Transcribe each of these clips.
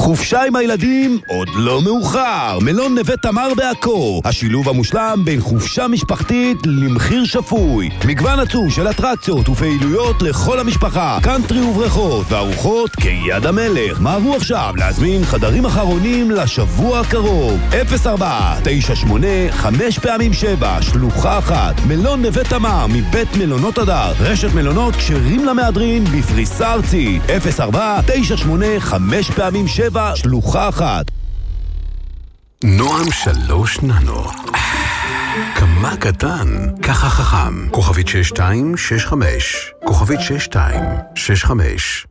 חופשה עם הילדים עוד לא מאוחר. מלון נווה תמר בעכו, השילוב המושלם בין חופשה משפחתית למחיר שפוי. מגוון עצום של אטרקציות ופעילויות לכל המשפחה, קאנטרי ובריכות וארוחות כיד המלך. מהרו עכשיו להזמין חדרים אחרונים לשבוע הקרוב. 04-98-5x7 שלוחה 1. מלון נווה תמר מבית מלונות הדר, רשת מלונות כשרים למהדרין בפריסה ארצית. 04-98-5x7 שלוחה 1. נועם 3 ננו, כמה קטן, ככה חכם. כוכבית 6265, כוכבית 6265.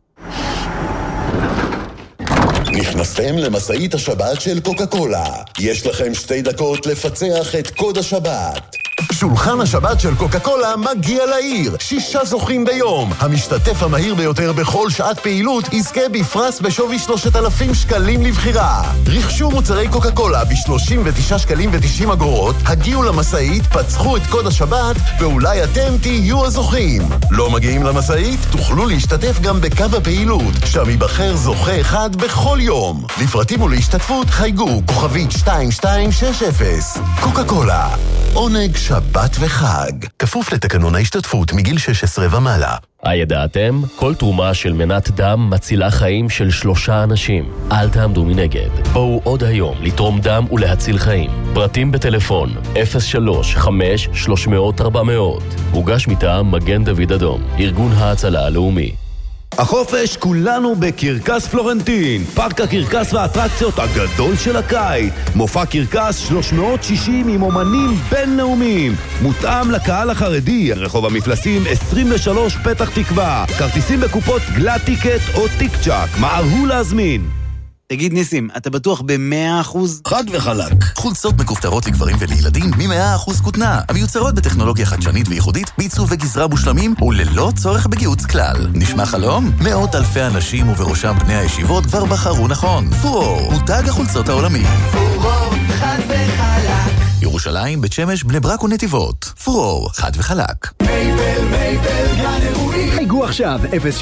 נכנסתם למסעית השבת של קוקה קולה. יש לכם 2 דקות לפצח את קוד השבת. שולחן השבת של קוקה קולה מגיע לעיר. 6 זוכים ביום. המשתתף המהיר ביותר בכל שעת פעילות יזכה בפרס בשווי 3,000 שקלים לבחירה. רכשו מוצרי קוקה קולה ב-39 שקלים ו90 אגורות, הגיעו למסעית, פצחו את קוד השבת, ואולי אתם תהיו הזוכים. לא מגיעים למסעית? תוכלו להשתתף גם בקו הפעילות, שם ייבחר זוכה אחד בכל יום. לפרטים ולהשתתפות חייגו כוכבית 2260. קוקה קולה, עונג שבת וחג. כפוף לתקנון ההשתתפות מגיל 16 ומעלה. הידעתם? כל תרומה של מנת דם מצילה חיים של 3 אנשים. אל תעמדו מנגד. בואו עוד היום לתרום דם ולהציל חיים. פרטים בטלפון 03-5-300-400. הוגש מטעם מגן דוד אדום, ארגון ההצלה הלאומי. החופש כולנו בקרקס פלורנטין, פארק הקרקס והאטרקציות הגדול של הקיץ. מופע קרקס 360 עם אומנים בינלאומיים, מותאם לקהל החרדי. רחוב המפלסים 23 פתח תקווה. כרטיסים בקופות גלאט טיקט או טיק צ'ק. מהרו להזמין. תגיד ניסים, אתה בטוח ב100%? חד וחלק. חולצות מכופתרות לגברים ולילדים מ100% כותנה, המיוצרות בטכנולוגיה חדשנית וייחודית, בעיצוב וגזרה מושלמים וללא צורך בגיוץ כלל. נשמע חלום? 100 אלפי אנשים ובראשם בני הישיבות כבר בחרו נכון. פורור, מותג החולצות העולמי. פורור, חד וחלק. ירושלים, בית שמש, בני ברק ונתיבות. פורור, חד וחלק. מייבל, גן אירועים. חייגו עכשיו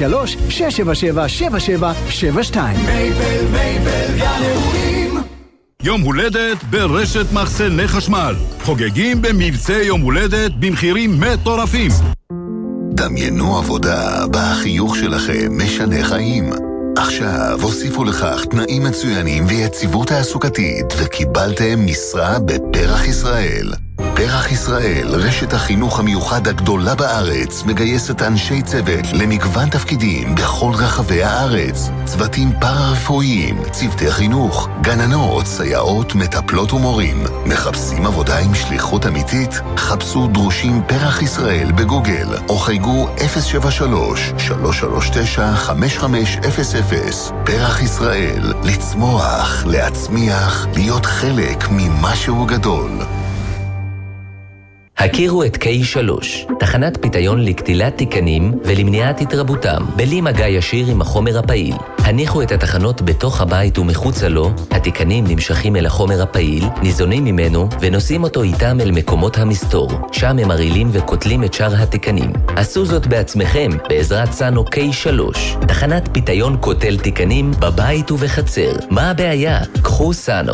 03-677-7772. מייבל, גן אירועים. יום הולדת ברשת מחסני חשמל. חוגגים במבצע יום הולדת במחירים מטורפים. דמיינו עבודה בה החיוך שלכם משנה חיים. עכשיו הוסיפו לכך תנאים מצוינים ויציבות תעסוקתית וקיבלתם משרה בפרח ישראל. פרח ישראל, רשת החינוך המיוחד הגדולה בארץ, מגייסת אנשי צוות למגוון תפקידים בכל רחבי הארץ. צוותים פארה-רפואיים, צוותי חינוך, גננות, סייעות, מטפלות ומורים. מחפשים עבודה עם שליחות אמיתית? חפשו דרושים פרח ישראל בגוגל, או חייגו 073-339-5500. פרח ישראל, לצמוח, להצמיח, להיות חלק ממשהו גדול. הכירו את K3, תחנת פיתיון לקטילת תיקנים ולמניעת התרבותם, בלי מגע ישיר עם החומר הפעיל. הניחו את התחנות בתוך הבית ומחוצה לו, התיקנים נמשכים אל החומר הפעיל, ניזונים ממנו ונושאים אותו איתם אל מקומות המסתור, שם הם מרעילים וקוטלים את שאר התיקנים. עשו זאת בעצמכם בעזרת סאנו K3, תחנת פיתיון קוטל תיקנים בבית ובחצר. מה הבעיה? קחו סאנו.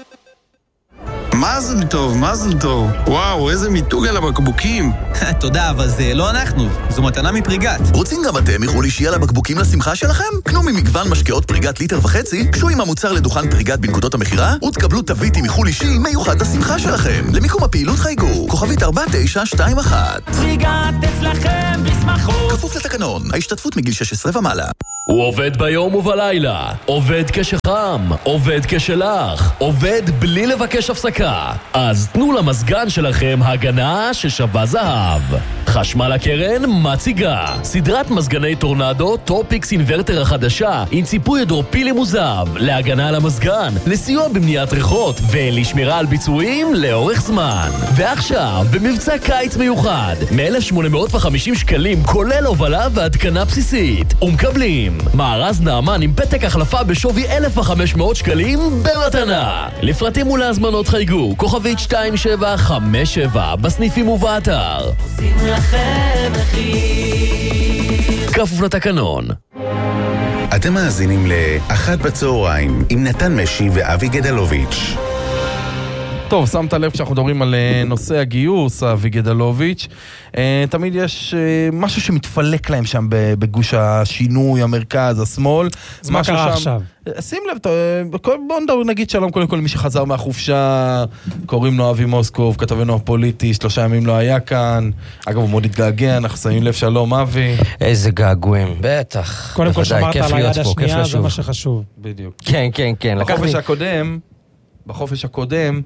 מזל טוב, מזל טוב. וואו, איזה מיתוג על הבקבוקים. תודה, אבל זה לא אנחנו. זו מתנה מפריגת. רוצים גם אתם מחולי שיהיה לבקבוקים לשמחה שלכם? קנו ממגוון משקאות פריגת 1.5 ליטר, קשו עם המוצר לדוכן פריגת בנקודות המחירה, ותקבלו תווית עם מחולי שי מיוחד לשמחה שלכם. למיקום הפעילות חייגו, כוכבית 4921. פריגת אצלכם בשמחות. כפוף לתקנון, ההשתתפות מגיל 16 ומעלה. הוא עובד ביום ובלילה, עובד כשחם, עובד כשלח, עובד בלי לבקש הפסקה. אז תנו למסגן שלכם הגנה ששווה זהב. חשמל הקרן מציגה סדרת מזגני טורנדו טופיקס אינברטר החדשה עם ציפוי הידרופילי מוזב להגנה על המזגן, לסיוע במניעת ריחות ולשמירה על ביצועים לאורך זמן. ועכשיו במבצע קיץ מיוחד מ-1,850 שקלים כולל הובלה והתקנה בסיסית, ומקבלים מארז נאמן עם פתק החלפה בשווי 1,500 שקלים במתנה. לפרטים ולהזמנות חייגו כוכבית 2757 בסניפים ובאתר. עושים לכם מחיר. כפוף לתקנון. אתם מאזינים לאחת בצהריים עם נתן משי ואבי גדלוביץ'. טוב, שמת לב כשאנחנו מדברים על נושא הגיוס, אבי גדלוביץ', תמיד יש משהו שמתפלק להם שם בגוש השינוי, המרכז, השמאל. אז מה קרה עכשיו? שים לב, בואו נגיד שלום קודם כל למי שחזר מהחופשה, קוראים לו אבי מוסקוב, כתבנו הפוליטי, 3 ימים לא היה כאן, אגב הוא מאוד התגעגע, אנחנו שמים לב, שלום אבי. איזה געגועים, בטח. קודם כל שמרת על היד השנייה, זה מה שחשוב. בדיוק. כן, כן, כן. בחופש הקודם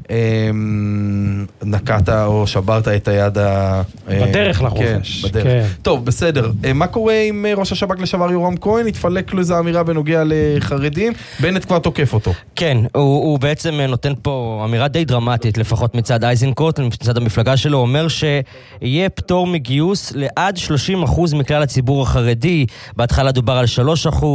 נקעת או שברת את היד בדרך לחופש. כן. טוב, בסדר. מה קורה עם ראש השב"כ לשעבר יורם כהן? התפלק לו איזו אמירה בנוגע לחרדים, בנט כבר תוקף אותו. כן, הוא בעצם נותן פה אמירה די דרמטית, לפחות מצד אייזנקוט, מצד המפלגה שלו, אומר שיהיה פטור מגיוס לעד 30% מכלל הציבור החרדי. בהתחלה דובר על 3%,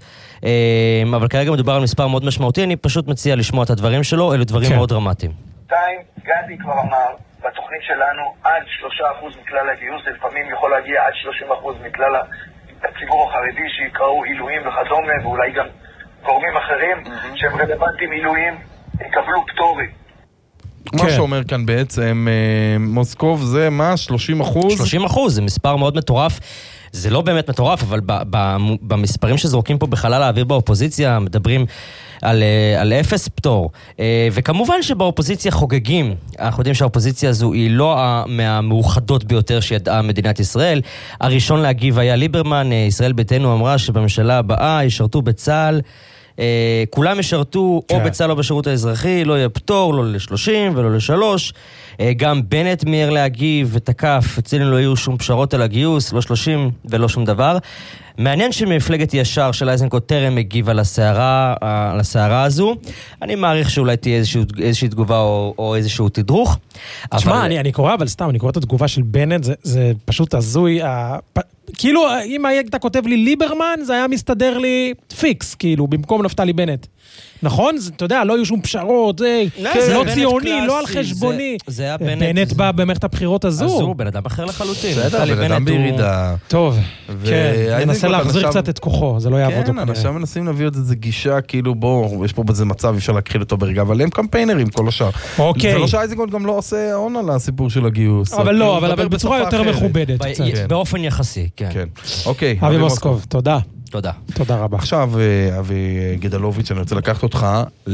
אבל כרגע מדובר על מספר מאוד משמעותי. אני פשוט מציע לשמוע את הדברים שלו, אלו דברים מאוד דרמטיים. גדי כבר אמר, בתוכנית שלנו עד 3% מכלל הגיוס, לפעמים יכול להגיע עד 30% מכלל הציבור החרדי שיקראו עילויים וכדומה, ואולי גם גורמים אחרים שהם רלוונטיים עילויים יקבלו פטורים. מה שאומר כאן בעצם מוסקוב זה מה? 30%? 30%, זה מספר מאוד מטורף. זה לא באמת מטורף, אבל במספרים שזרוקים פה בחלל האוויר באופוזיציה, מדברים על 0 פטור. וכמובן שבאופוזיציה חוגגים. אנחנו יודעים שהאופוזיציה הזו היא לא מהמאוחדות ביותר שידעה מדינת ישראל. הראשון להגיב היה ליברמן. ישראל ביתנו אמרה שבממשלה הבאה ישרתו בצה"ל. כולם ישרתו או בצה"ל או בשירות האזרחי, לא יהיה פטור, לא ל-30 ולא ל-3. גם בנט מיהר להגיב ותקף, אצלנו לא יהיו שום פשרות על הגיוס, לא 30 ולא שום דבר. מעניין שמפלגת ישר של אייזנקוט טרם הגיב על הסערה הזו. אני מעריך שאולי תהיה איזושהי תגובה או איזשהו תדרוך. תשמע, אני קורא, אבל סתם, אני קורא את התגובה של בנט, זה פשוט הזוי. כאילו, אם היית כותב לי ליברמן, זה היה מסתדר לי פיקס, כאילו, במקום נפתלי בנט. נכון? אתה יודע, לא יהיו שום פשרות, זה לא ציוני, לא על חשבוני. זה היה בנט. בנט בא במערכת הבחירות הזו. הזו, בן אדם אחר לחלוטין. בסדר, בן אדם בירידה. טוב, כן, ננסה להחזיר קצת את כוחו, זה לא יעבוד. כן, אנשים מנסים להביא עוד איזה גישה, כאילו בוא, יש פה בזה מצב, אפשר להכחיל אותו ברגע, אבל הם קמפיינרים כל השאר. אוקיי. זה לא שאייזנקוט גם לא עושה עונה לסיפור של הגיוס. אבל לא, אבל בצורה יותר מכובדת. באופן יחסי, כן. אוקיי. אבי מוסקוב, תודה. תודה רבה. עכשיו, אבי גדלוביץ', אני רוצה לקחת אותך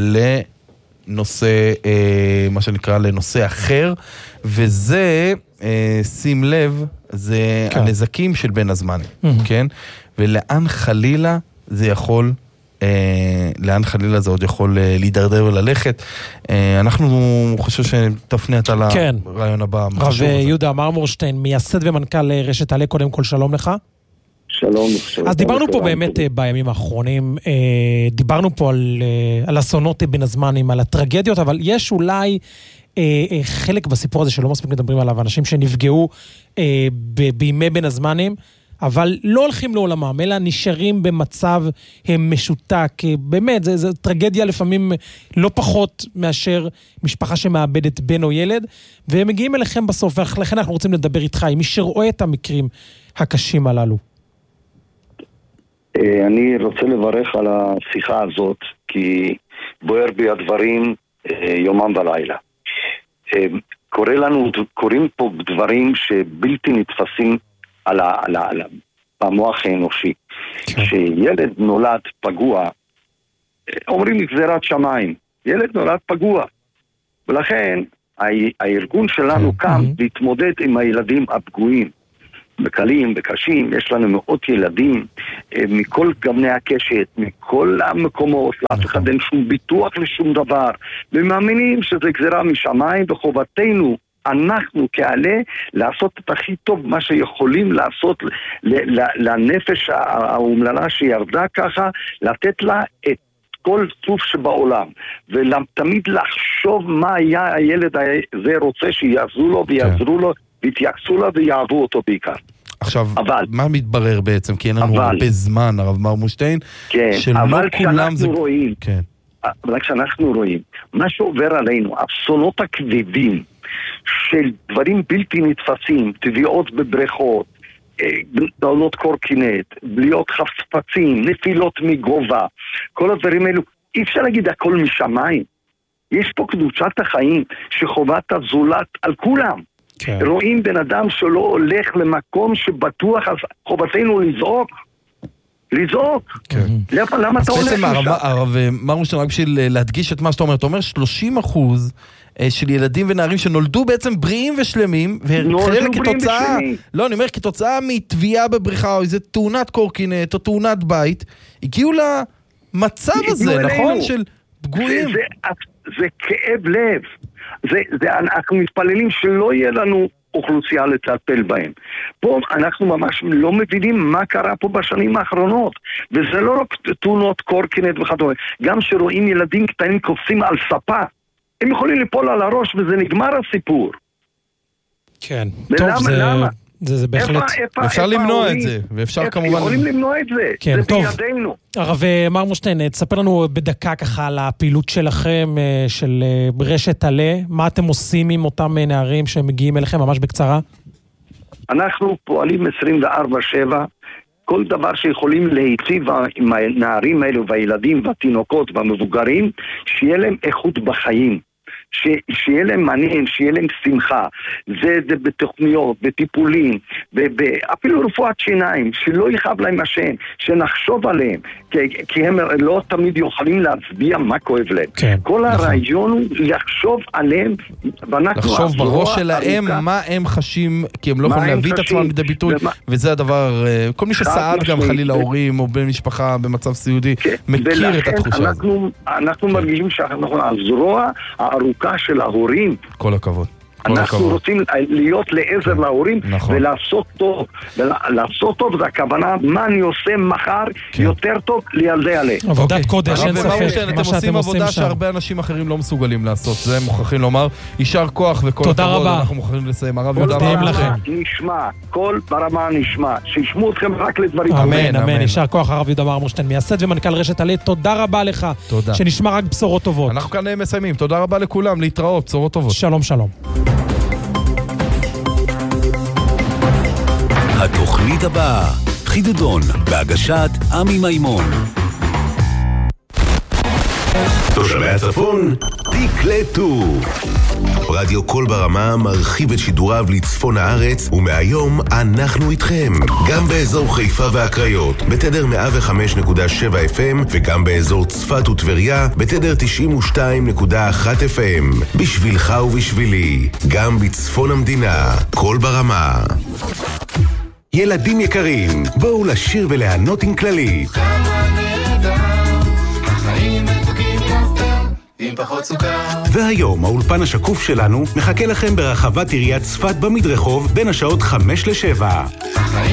לנושא, מה שנקרא, לנושא אחר, וזה, שים לב, זה הנזקים של בין הזמנים, כן? ולאן חלילה זה יכול, לאן חלילה זה עוד יכול להידרדר וללכת. אנחנו חושב שתפנה את הרעיון הבא. רב יהודה מרמורשטיין, מייסד ומנכ"ל רשת עלה, קודם כל שלום לך. שלום. אז דיברנו פה באמת בימים האחרונים, דיברנו פה על אסונות בין הזמנים, על הטרגדיות, אבל יש אולי חלק בסיפור הזה שלא מספיק מדברים עליו, אנשים שנפגעו בימי בין הזמנים, אבל לא הולכים לעולמם, אלא נשארים במצב משותק, באמת, זה טרגדיה לפעמים לא פחות מאשר משפחה שמאבדת בן או ילד, והם מגיעים אליכם בסוף, ולכן אנחנו רוצים לדבר איתך, עם מי שרואה את המקרים הקשים הללו. אני רוצה לברך על השיחה הזאת, כי בוער בי הדברים יומם ולילה. קוראים פה דברים שבלתי נתפסים במוח האנושי. שילד נולד פגוע, אומרים גזירת שמיים, ילד נולד פגוע. ולכן הארגון שלנו קם להתמודד עם הילדים הפגועים. בקלים, בקשים, יש לנו מאות ילדים מכל גווני הקשת, מכל המקומות, לאף אחד אין שום ביטוח לשום דבר, ומאמינים שזה גזירה משמיים, וחובתנו, אנחנו כעלה, לעשות את הכי טוב מה שיכולים לעשות לנפש האומללה שירדה ככה, לתת לה את כל טוב שבעולם, ותמיד לחשוב מה היה הילד הזה רוצה שיעזרו לו ויעזרו לו, ויתייחסו לה ויעבו אותו בעיקר. עכשיו, מה מתברר בעצם? כי אין לנו הרבה זמן, הרב מרמורשטיין, אבל כשאנחנו רואים מה שעובר עלינו, אסונות הכבדים של דברים בלתי נתפסים, טביעות בבריכות, תעלות קורקינט, בליות חפצים, נפילות מגובה, כל הדברים האלו, אי אפשר להגיד הכל משמיים. יש פה קדושת החיים שחובת הזולת על כולם. כן. רואים בן אדם שלא הולך למקום שבטוח, אז חובתנו לזעוק. כן. למה אתה הולך לשם? הרב מרמושטיין, רק בשביל להדגיש את מה שאתה אומר, אתה אומר 30% של ילדים ונערים שנולדו בעצם בריאים ושלמים, וחלק כתוצאה, לא, אני אומר, כתוצאה מתביעה בבריכה, או איזה תאונת קורקינט, או תאונת בית, הגיעו למצב הזה, נכון? של פגועים. זה כאב לב. אנחנו מתפללים שלא יהיה לנו אוכלוסייה לטפל בהם. פה אנחנו ממש לא מבינים מה קרה פה בשנים האחרונות. וזה לא רק תאונות קורקינט וכדומה. גם שרואים ילדים קטנים קופצים על ספה, הם יכולים ליפול על הראש וזה נגמר הסיפור. כן. טוב, זה בהחלט. אפשר למנוע את זה, ואפשר כמובן... יכולים למנוע את זה, זה בידינו. הרב מרמושטיין, תספר לנו בדקה ככה על הפעילות שלכם, של רשת עלה, מה אתם עושים עם אותם נערים שמגיעים אליכם, ממש בקצרה? אנחנו פועלים 24/7, כל דבר שיכולים להיטיב עם הנערים האלו והילדים והתינוקות והמבוגרים, שיהיה להם איכות בחיים. שיהיה להם מעניין, שיהיה להם שמחה. זה בתוכניות, בטיפולים, אפילו רפואת שיניים, שלא יכאב להם השן, שנחשוב עליהם, כי הם לא תמיד יכולים להצביע מה כואב להם. כן, כל הרעיון הוא לחשוב עליהם, לחשוב בראש שלהם מה הם חשים, כי הם לא יכולים להביא את עצמם לידי ביטוי, וזה הדבר, כל מי שסעד גם חלילה הורים או בן משפחה במצב סיעודי, מכיר את התחושה הזאת. אנחנו מרגישים שאנחנו הזרוע הארוכה של ההורים. כל הכבוד. אנחנו רוצים להיות לעזר להורים ולעשות טוב. לעשות טוב זה הכוונה מה אני עושה מחר יותר טוב לילדי עלה. עבודת קודש, אין ספק. אתם עושים עבודה שהרבה אנשים אחרים לא מסוגלים לעשות. זה הם מוכרחים לומר. יישר כוח וכל תודה רבה. אנחנו מוכרחים לסיים. כל ברמה נשמע. כל ברמה נשמע. שישמעו אתכם רק לדברים. אמן, אמן. יישר כוח הרב יהודה מרמושטיין, מייסד ומנכ"ל רשת עלה. תודה רבה לך. שנשמע רק בשורות טובות. אנחנו כאן מסיימים. תודה רבה לכולם. להתראות. בשורות טובות. שלום, שלום. התוכנית הבאה, חידודון, בהגשת עמי מימון. תושבי הצפון, תקלטו. רדיו קול ברמה מרחיב את שידוריו לצפון הארץ, ומהיום אנחנו איתכם. גם באזור חיפה והקריות, בתדר 105.7 FM, וגם באזור צפת וטבריה, בתדר 92.1 FM. בשבילך ובשבילי, גם בצפון המדינה, קול ברמה. ילדים יקרים, בואו לשיר ולהנות עם כללית. והיום האולפן השקוף שלנו מחכה לכם ברחבת עיריית צפת במדרחוב בין השעות 5 ל-7.